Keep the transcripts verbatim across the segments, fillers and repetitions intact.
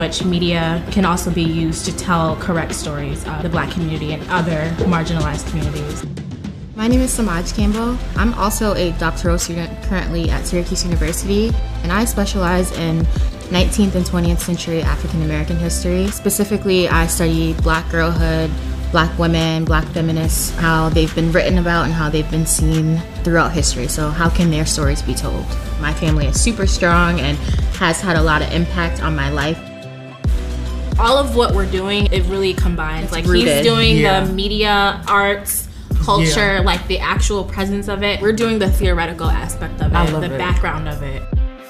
Which media can also be used to tell correct stories of the Black community and other marginalized communities. My name is Samaj Campbell. I'm also a doctoral student currently at Syracuse University, and I specialize in nineteenth and twentieth century African American history. Specifically, I study Black girlhood, Black women, Black feminists, how they've been written about and how they've been seen throughout history. So how can their stories be told? My family is super strong and has had a lot of impact on my life. All of what we're doing, it really combines. It's like rooted. He's doing Yeah. the media, arts, culture, Yeah. like the actual presence of it. We're doing the theoretical aspect of I it, love the it. background of it.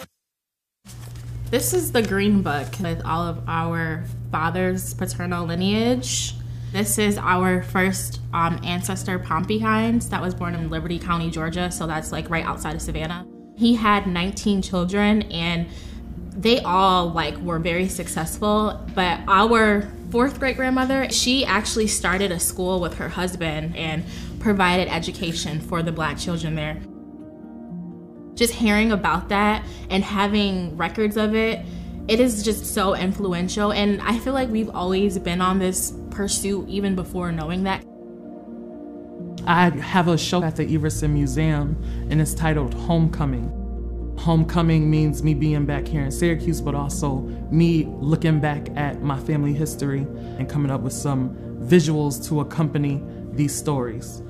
This is the Green Book with all of our father's paternal lineage. This is our first um, ancestor, Pompey Hines, that was born in Liberty County, Georgia, so that's like right outside of Savannah. He had nineteen children, and they all like were very successful, but our fourth great grandmother, she actually started a school with her husband and provided education for the Black children there. Just hearing about that and having records of it, it is just so influential, and I feel like we've always been on this pursuit even before knowing that. I have a show at the Everson Museum, and it's titled Homecoming. Homecoming means me being back here in Syracuse, but also me looking back at my family history and coming up with some visuals to accompany these stories.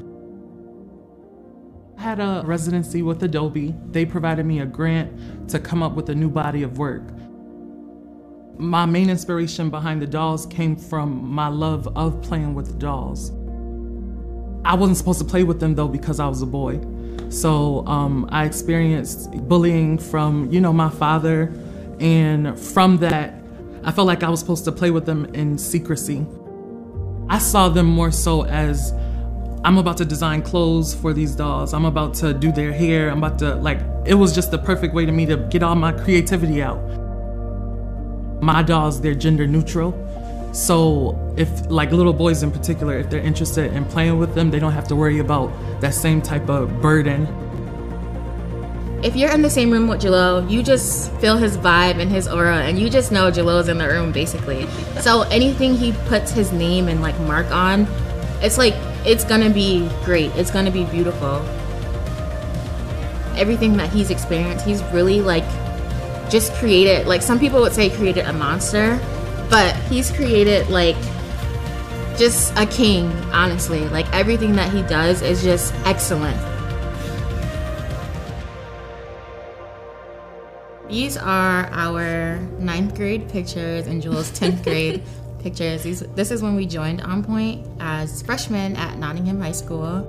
I had a residency with Adobe. They provided me a grant to come up with a new body of work. My main inspiration behind the dolls came from my love of playing with dolls. I wasn't supposed to play with them though because I was a boy. So um, I experienced bullying from, you know, my father, and from that, I felt like I was supposed to play with them in secrecy. I saw them more so as, I'm about to design clothes for these dolls. I'm about to do their hair. I'm about to, like, it was just the perfect way to me to get all my creativity out. My dolls, they're gender neutral. So if, like little boys in particular, if they're interested in playing with them, they don't have to worry about that same type of burden. If you're in the same room with Jalil, you just feel his vibe and his aura, and you just know Jalil's in the room, basically. So anything he puts his name and like mark on, it's like, it's gonna be great. It's gonna be beautiful. Everything that he's experienced, he's really like just created, like some people would say created a monster, but he's created like just a king, honestly. Like everything that he does is just excellent. These are our ninth grade pictures and Jalil's tenth grade pictures. These, this is when we joined On Point as freshmen at Nottingham High School.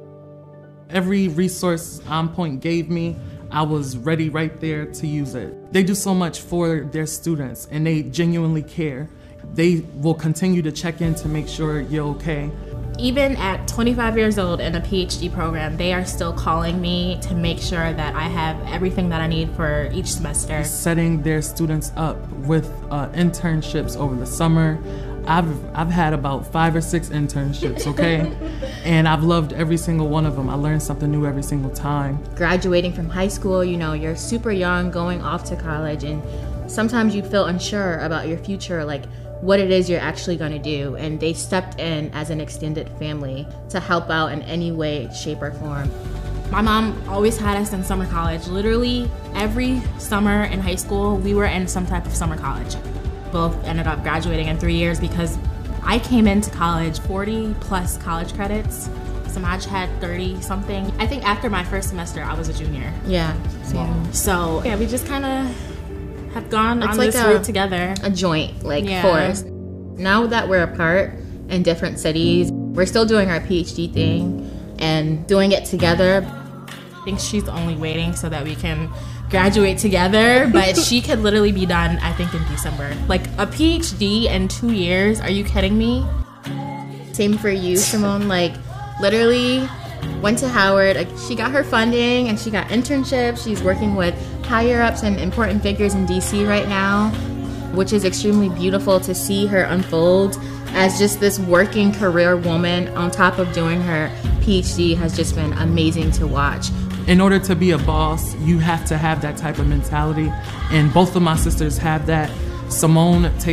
Every resource On Point gave me, I was ready right there to use it. They do so much for their students, and they genuinely care. They will continue to check in to make sure you're okay. Even at twenty-five years old in a PhD program, they are still calling me to make sure that I have everything that I need for each semester. Setting their students up with uh, internships over the summer. I've, I've had about five or six internships, okay? And I've loved every single one of them. I learned something new every single time. Graduating from high school, you know, you're super young, going off to college, and sometimes you feel unsure about your future, like what it is you're actually gonna do. And they stepped in as an extended family to help out in any way, shape, or form. My mom always had us in summer college. Literally every summer in high school, we were in some type of summer college. Both ended up graduating in three years because I came into college forty plus college credits. Samaj had thirty something. I think after my first semester, I was a junior. Yeah, same. Wow. So yeah, we just kind of have gone It's on like this a- route together. A joint, like Yeah. for us. Now that we're apart in different cities, we're still doing our PhD thing and doing it together. I think she's only waiting so that we can graduate together, but she could literally be done, I think, in December. Like a PhD in two years, are you kidding me? Same for you, Simone. Like, literally went to Howard. Like, she got her funding and she got internships. She's working with higher ups and important figures in D C right now, which is extremely beautiful to see her unfold as just this working career woman on top of doing her PhD has just been amazing to watch. In order to be a boss, you have to have that type of mentality, and both of my sisters have that. Simone takes